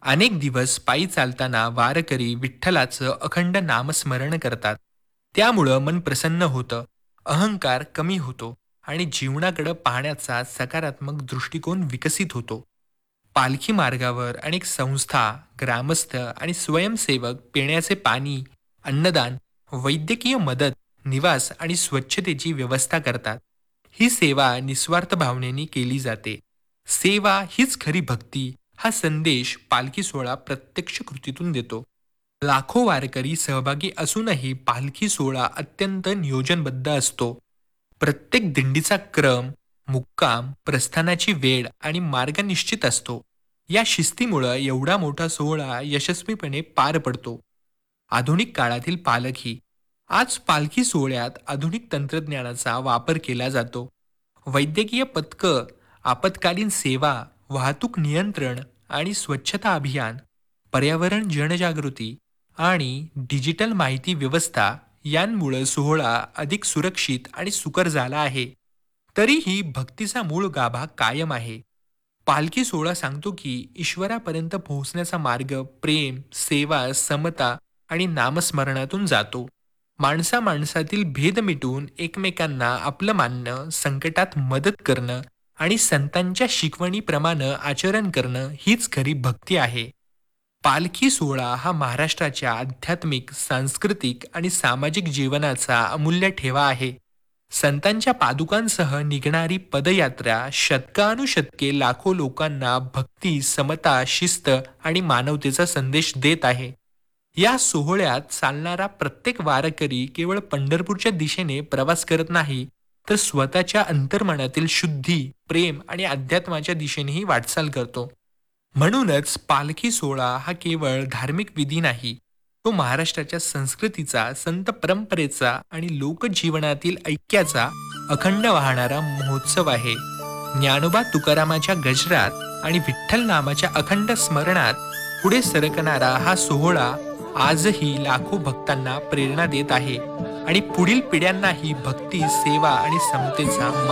अनेक दिवस पायी चालताना वारकरी विठ्ठलाचं अखंड नामस्मरण करतात. त्यामुळं मन प्रसन्न होतं, अहंकार कमी होतो आणि जीवनाकडे पाहण्याचा सकारात्मक दृष्टिकोन विकसित होतो. पालखी मार्गावर अनेक संस्था, ग्रामस्थ आणि स्वयंसेवक पिण्याचे पाणी, अन्नदान, वैद्यकीय मदत, निवास आणि स्वच्छतेची व्यवस्था करतात. ही सेवा निस्वार्थ भावनेने केली जाते. सेवा हीच खरी भक्ती हा संदेश पालखी सोहळा प्रत्यक्ष कृतीतून देतो. लाखो वारकरी सहभागी असूनही पालखी सोहळा अत्यंत नियोजनबद्ध असतो. प्रत्येक दिंडीचा क्रम, मुक्काम, प्रस्थानाची वेळ आणि मार्ग निश्चित असतो. या शिस्तीमुळं एवढा मोठा सोहळा यशस्वीपणे पार पडतो. आधुनिक काळातील पालखी. आज पालखी सोहळ्यात आधुनिक तंत्रज्ञानाचा वापर केला जातो. वैद्यकीय पथकं, आपत्कालीन सेवा, वाहतूक नियंत्रण आणि स्वच्छता अभियान, पर्यावरण जनजागृती आणि डिजिटल माहिती व्यवस्था यांमुळे सोहळा अधिक सुरक्षित आणि सुकर झाला आहे. तरीही भक्तीचा मूळ गाभा कायम आहे. पालखी सोहळा सांगतो की ईश्वरापर्यंत पोहोचण्याचा मार्ग प्रेम, सेवा, समता आणि नामस्मरणातून जातो. माणसा माणसातील भेद मिटवून एकमेकांना आपलं मानणं, संकटात मदत करणं आणि संतांच्या शिकवणीप्रमाणे आचरण करणं हीच खरी भक्ती आहे. पालखी सोहळा हा महाराष्ट्राच्या आध्यात्मिक, सांस्कृतिक आणि सामाजिक जीवनाचा अमूल्य ठेवा आहे. संतांच्या पादुकांसह निघणारी पदयात्रा शतकानुशतके लाखो लोकांना भक्ती, समता, शिस्त आणि मानवतेचा संदेश देत आहे. या सोहळ्यात चालणारा प्रत्येक वारकरी केवळ पंढरपूरच्या दिशेने प्रवास करत नाही, तर स्वतःच्या अंतर्मनातील शुद्धी, प्रेम आणि अध्यात्माच्या दिशेनेही वाटचाल करतो. म्हणूनच पालखी सोहळा हा केवळ धार्मिक विधी नाही, तो महाराष्ट्राच्या संस्कृतीचा, संत परंपरेचा आणि लोकजीवनातील ऐक्याचा अखंड वाहणारा महोत्सव आहे. ज्ञानोबा तुकारामाच्या गजरात आणि विठ्ठल नामाच्या अखंड स्मरणात पुढे सरकणारा हा सोहळा आजही लाखो भक्तांना प्रेरणा देत आहे आणि पुढील पिढ्यांनाही भक्ती, सेवा आणि समतेचा